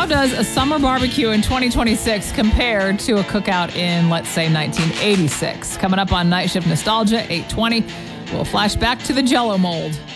How does a summer barbecue in 2026 compare to a cookout in, let's say, 1986? Coming up on Night Shift Nostalgia, 8:20, we'll flash back to the Jell-O mold.